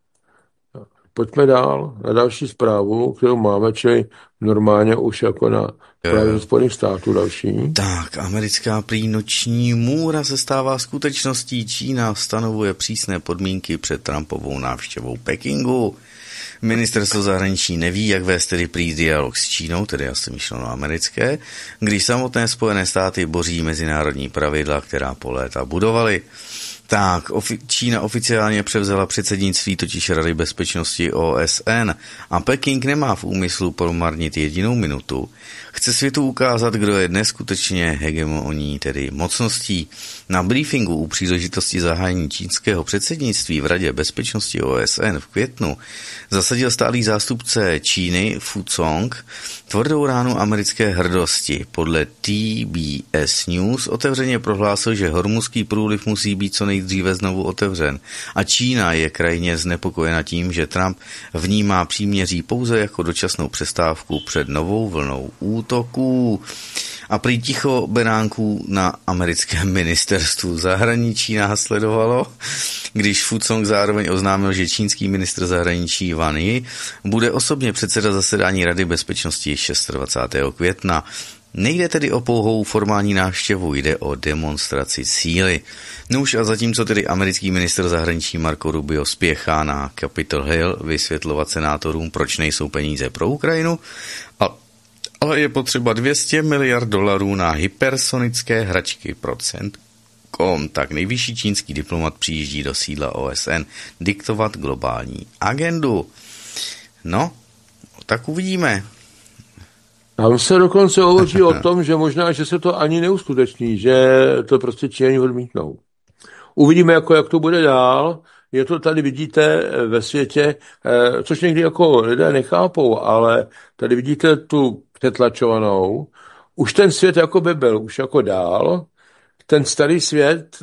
Pojďme dál na další zprávu, kterou máme, čili normálně už jako na právě Spojených států další. Tak, americká prý noční můra se stává skutečností. Čína stanovuje přísné podmínky před Trumpovou návštěvou Pekingu. Ministerstvo zahraničí neví, jak vést tedy prý dialog s Čínou, tedy asi myšleno americké, když samotné Spojené státy boří mezinárodní pravidla, která po léta budovaly. Tak, ofi- Čína oficiálně převzala předsednictví totiž Rady bezpečnosti O S N a Peking nemá v úmyslu promarnit jedinou minutu. Chce světu ukázat, kdo je dnes skutečně hegemonní, tedy mocností. Na briefingu u příležitosti zahájení čínského předsednictví v Radě bezpečnosti O S N v květnu zasadil stálý zástupce Číny Fu Song tvrdou ránu americké hrdosti. Podle T B S News otevřeně prohlásil, že Hormuzský průliv musí být co nejdříve znovu otevřen a Čína je krajně znepokojena tím, že Trump vnímá příměří pouze jako dočasnou přestávku před novou vlnou útoků. A prý ticho beránků na americkém ministerstvu zahraničí následovalo, když Fu Song zároveň oznámil, že čínský ministr zahraničí Wang Yi bude osobně předsedat zasedání Rady bezpečnosti dvacátého šestého května. Nejde tedy o pouhou formální návštěvu, jde o demonstraci síly. Nuž a zatímco tedy americký ministr zahraničí Marco Rubio spěchá na Capitol Hill vysvětlovat senátorům, proč nejsou peníze pro Ukrajinu, a ale je potřeba dvě stě miliard dolarů na hypersonické hračky procent. Kom, tak nejvyšší čínský diplomat přijíždí do sídla O S N diktovat globální agendu. No, tak uvidíme. Tam se dokonce hovoří o tom, že možná, že se to ani neuskuteční, že to prostě Číňani odmítnou. Uvidíme, jako, jak to bude dál. Je to tady, vidíte, ve světě, což někdy jako lidé nechápou, ale tady vidíte tu přetlačovanou. Už ten svět jako by byl, už jako dál. Ten starý svět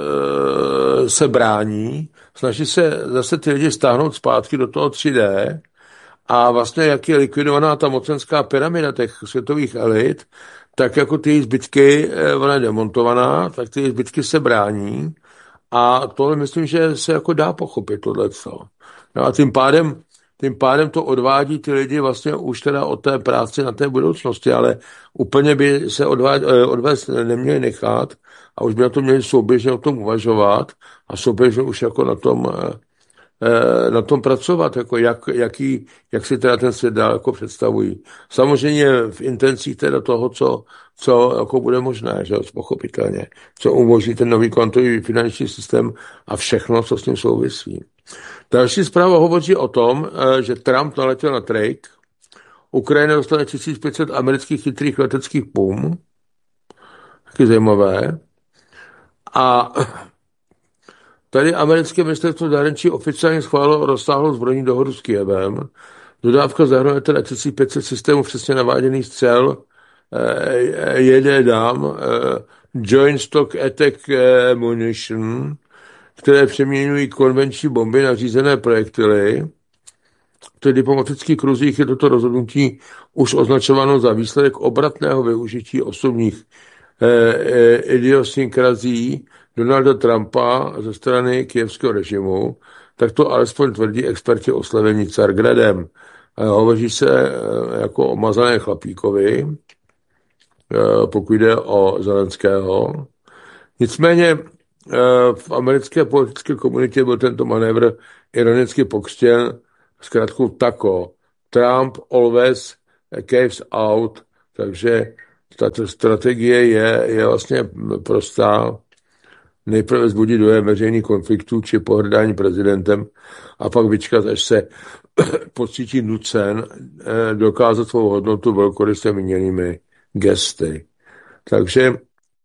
e, se brání, snaží se zase ty lidi stáhnout zpátky do toho tři dé a vlastně jak je likvidovaná ta mocenská pyramida těch světových elit, tak jako ty zbytky, ona je demontovaná, tak ty zbytky se brání. A tohle myslím, že se jako dá pochopit tohleto. No a tím pádem, tím pádem to odvádí ty lidi vlastně už teda od té práce na té budoucnosti, ale úplně by se odvád, odvést neměli nechat a už by na to měli souběžně o tom uvažovat a souběžně už jako na tom, na tom pracovat, jako jak, jaký, jak si teda ten svět dál jako představují. Samozřejmě v intencích teda toho, co, co jako bude možné, že pochopitelně, co umožní ten nový kvantový finanční systém a všechno, co s tím souvisí. Další zpráva hovoří o tom, že Trump naletěl na trejk, Ukrajina dostane tisíc pět set amerických chytrých leteckých pum, taky zajímavé, a tady americké ministerstvo zahraničí oficiálně schválilo rozsáhlou zbrojní dohodu s Kyjevem. Dodávka zahrnuje teda tisíc pět set systémů přesně naváděných střel, J D D A M, Joint Stock Attack Munition, které přeměňují konvenční bomby na řízené projektily. V diplomatických kruzích je toto rozhodnutí už označováno za výsledek obratného využití osobních idiosynkrasí Donalda Trumpa ze strany kyjevského režimu, tak to alespoň tvrdí experti oslavení Cargradem. Hovoří se jako o mazané chlapíkovi, pokud jde o Zelenského. Nicméně v americké politické komunitě byl tento manévr ironicky pokřtěn zkrátkou tako. Trump always caves out, takže tato strategie je, je vlastně prostá. Nejprve vzbudit dojem veřejných konfliktů či pohrdání prezidentem a pak vyčkat, až se pocítí nucen dokázat svou hodnotu velkoryse míněnými gesty. Takže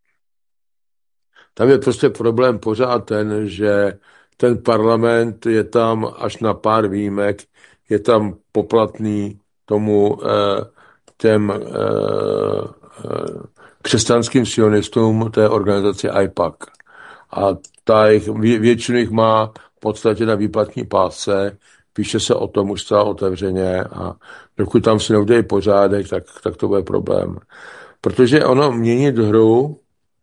tam je prostě problém pořád ten, že ten parlament je tam až na pár výjimek, je tam poplatný tomu těm křesťanským sionistům té organizaci I PAC. A ta jich, většinu jich má v podstatě na výplatní pásce, píše se o tom už zcela otevřeně a dokud tam si neudějí pořádek, tak, tak to bude problém. Protože ono měnit hru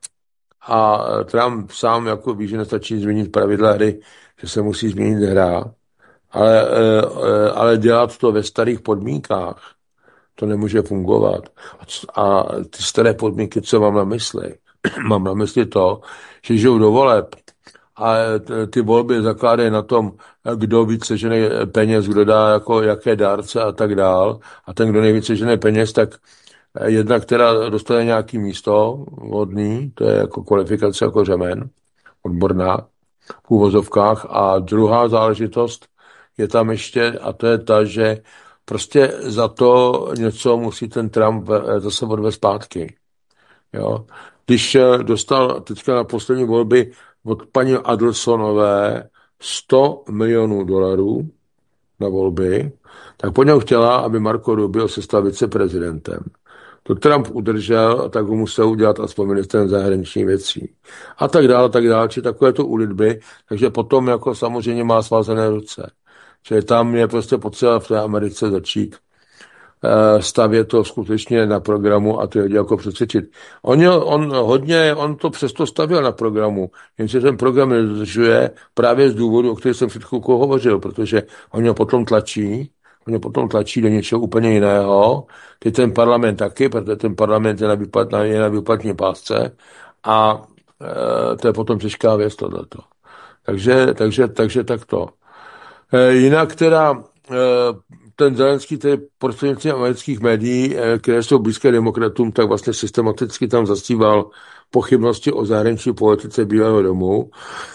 a Trump sám jako ví, že nestačí změnit pravidla hry, že se musí změnit hra, ale, ale dělat to ve starých podmínkách, to nemůže fungovat. A ty staré podmínky, co mám na mysli? Mám na mysli to, že žijou do voleb a ty volby zakládají na tom, kdo víc sežene peněz, kdo dá jako jaké dárce a tak dál. A ten, kdo nejvíce sežene peněz, tak jedna, která dostane nějaký místo hodný, to je jako kvalifikace jako řemen, odborná v úvozovkách. A druhá záležitost je tam ještě, a to je ta, že prostě za to něco musí ten Trump zase odvést zpátky. Jo? Když dostal teďka na poslední volby od paní Adelsonové sto milionů dolarů na volby, tak po něm chtěla, aby Marco Rubio se stal viceprezidentem. To Trump udržel a tak ho musel udělat aspoň ministrem zahraničních věcí. A tak dále, tak dále, či takové to ulitby, takže potom jako samozřejmě má svázané ruce. Čili tam je prostě potřeba v té Americe začít stavět to skutečně na programu a ty lidi jako přesvědčit. On, on hodně, on to přesto stavěl na programu, jenže ten program nedodržuje právě z důvodu, o kterém jsem před chvilkou hovořil, protože on ho potom tlačí, on ho potom tlačí do něčeho úplně jiného. Teď ten parlament taky, protože ten parlament je na, výplat, je na výplatní pásce a e, to je potom těžká věc tohleto. Takže, takže, takže takto. E, jinak teda e, ten Zelenský, tedy prostřednictvím amerických médií, které jsou blízké demokratům, tak vlastně systematicky tam zastíval pochybnosti o zahraniční politice Bílého domu.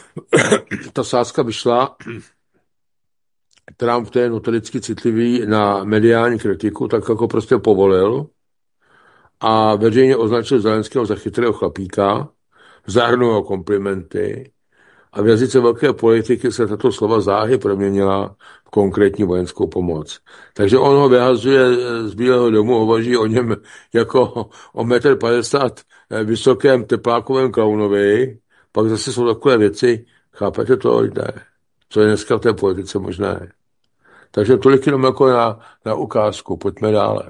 Ta sázka vyšla, Trump, který je notoricky citlivý na mediální kritiku, tak jako prostě povolil a veřejně označil Zelenského za chytrého chlapíka, zahrnul ho komplimenty a v jazyce velké politiky se tato slova záhy proměnila v konkrétní vojenskou pomoc. Takže on ho vyhazuje z Bílého domu, hovoří o něm jako o metr padesát vysokém teplákovém klaunovi, pak zase jsou takové věci, chápete to, lidé, co je dneska v té politice možné. Takže tolik jenom jako na, na ukázku, pojďme dále.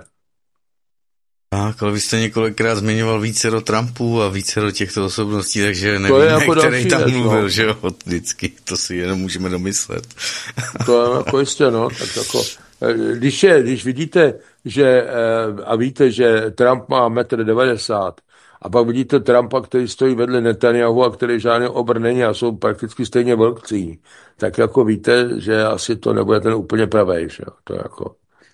Tak, ale vy jste několikrát zmiňoval více do Trumpů a více do těchto osobností, takže nevím, jako který tam věc, mluvil, no. Že jo, vždycky, to si jenom můžeme domyslet. To je jako jistě, no, tak jako, když, je, když vidíte, že, a víte, že Trump má metr devadesát a pak vidíte Trumpa, který stojí vedle Netanyahu a který žádný obr není a jsou prakticky stejně velcí, tak jako víte, že asi to nebude ten úplně pravej, že jo, to je jako...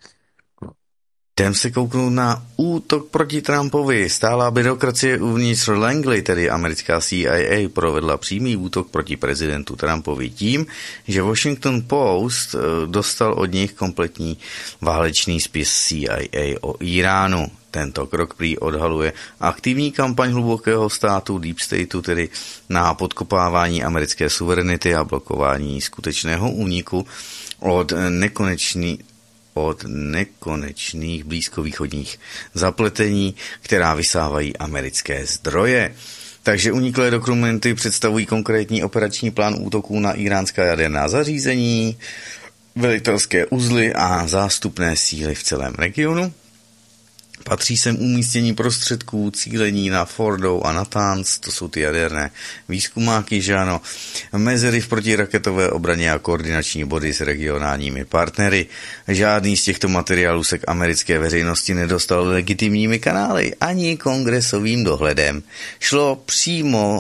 Jdem se kouknout na útok proti Trumpovi. Stálá byrokracie uvnitř Langley, tedy americká C I A, provedla přímý útok proti prezidentu Trumpovi tím, že Washington Post dostal od nich kompletní válečný spis C I A o Iránu. Tento krok prý odhaluje aktivní kampaň hlubokého státu Deep Stateu, tedy na podkopávání americké suverenity a blokování skutečného úniku od nekonečný od nekonečných blízkovýchodních zapletení, která vysávají americké zdroje. Takže uniklé dokumenty představují konkrétní operační plán útoků na iránská jaderná zařízení, velitelské uzly a zástupné síly v celém regionu. Patří sem umístění prostředků, cílení na Fordo a Natanz, to jsou ty jaderné výzkumáky, že ano, mezery v protiraketové obraně a koordinační body s regionálními partnery. Žádný z těchto materiálů se k americké veřejnosti nedostal legitimními kanály ani kongresovým dohledem. Šlo přímo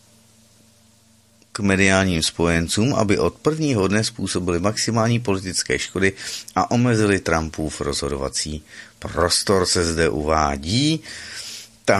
k mediálním spojencům, aby od prvního dne způsobili maximální politické škody a omezili Trumpův rozhodovací prostor, se zde uvádí.